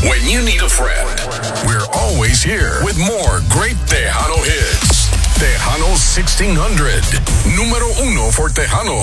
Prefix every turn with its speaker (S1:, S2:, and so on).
S1: When you need a friend, we're always here with more great Tejano hits. Tejano 1600. Número uno for Tejanos.